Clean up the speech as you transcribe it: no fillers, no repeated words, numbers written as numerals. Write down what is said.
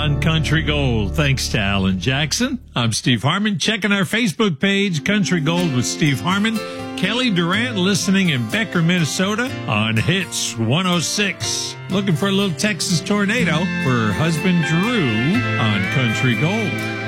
on Country Gold. Thanks to Alan Jackson. I'm Steve Harmon. Checking our Facebook page, Country Gold with Steve Harmon. Kelly Durant listening in Becker, Minnesota on Hits 106. Looking for a little Texas tornado for her husband Drew on Country Gold.